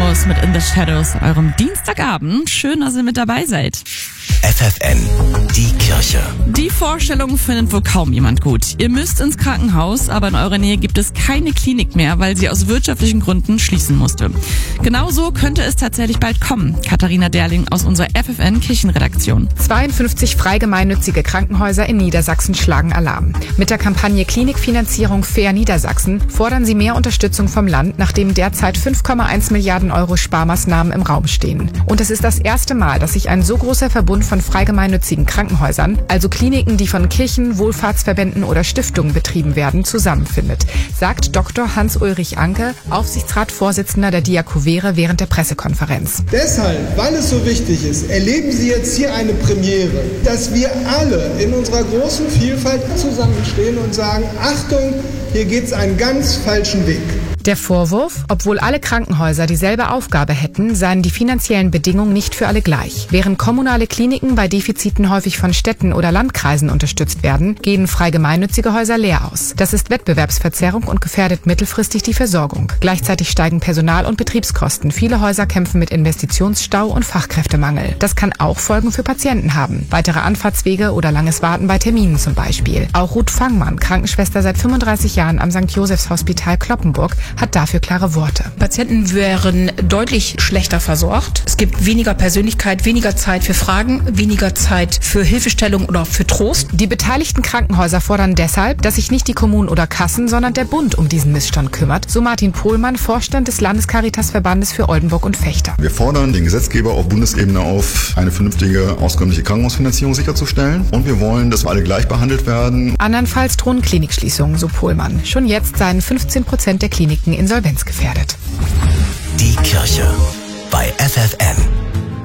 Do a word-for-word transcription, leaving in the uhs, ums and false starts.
Krankenhaus mit In the Shadows, eurem Dienstagabend. Schön, dass ihr mit dabei seid. F F N, die Kirche. Die Vorstellung findet wohl kaum jemand gut. Ihr müsst ins Krankenhaus, aber in eurer Nähe gibt es keine Klinik mehr, weil sie aus wirtschaftlichen Gründen schließen musste. Genauso könnte es tatsächlich bald kommen. Katharina Derling aus unserer F F N-Kirchenredaktion. zweiundfünfzig freigemeinnützige Krankenhäuser in Niedersachsen schlagen Alarm. Mit der Kampagne Klinikfinanzierung Fair Niedersachsen fordern sie mehr Unterstützung vom Land, nachdem derzeit fünf Komma eins Milliarden Euro Sparmaßnahmen im Raum stehen. Und es ist das erste Mal, dass sich ein so großer Verbund von freigemeinnützigen Krankenhäusern, also Kliniken, die von Kirchen, Wohlfahrtsverbänden oder Stiftungen betrieben werden, zusammenfindet, sagt Doktor Hans-Ulrich Anke, Aufsichtsratsvorsitzender der Diakovere, während der Pressekonferenz. Deshalb, weil es so wichtig ist, erleben Sie jetzt hier eine Premiere, dass wir alle in unserer großen Vielfalt zusammenstehen und sagen, Achtung, hier geht's einen ganz falschen Weg. Der Vorwurf, obwohl alle Krankenhäuser dieselbe Aufgabe hätten, seien die finanziellen Bedingungen nicht für alle gleich. Während kommunale Kliniken bei Defiziten häufig von Städten oder Landkreisen unterstützt werden, gehen freigemeinnützige Häuser leer aus. Das ist Wettbewerbsverzerrung und gefährdet mittelfristig die Versorgung. Gleichzeitig steigen Personal- und Betriebskosten. Viele Häuser kämpfen mit Investitionsstau und Fachkräftemangel. Das kann auch Folgen für Patienten haben. Weitere Anfahrtswege oder langes Warten bei Terminen zum Beispiel. Auch Ruth Fangmann, Krankenschwester seit fünfunddreißig Jahren am Sankt Josephs Hospital Cloppenburg, hat dafür klare Worte. Patienten wären deutlich schlechter versorgt. Es gibt weniger Persönlichkeit, weniger Zeit für Fragen, weniger Zeit für Hilfestellung oder für Trost. Die beteiligten Krankenhäuser fordern deshalb, dass sich nicht die Kommunen oder Kassen, sondern der Bund um diesen Missstand kümmert, so Martin Pohlmann, Vorstand des Landescaritasverbandes für Oldenburg und Fechter. Wir fordern den Gesetzgeber auf Bundesebene auf, eine vernünftige, auskömmliche Krankenhausfinanzierung sicherzustellen. Und wir wollen, dass wir alle gleich behandelt werden. Andernfalls drohen Klinikschließungen, so Pohlmann. Schon jetzt seien fünfzehn Prozent der Kliniken insolvenzgefährdet. Die Kirche bei F F N.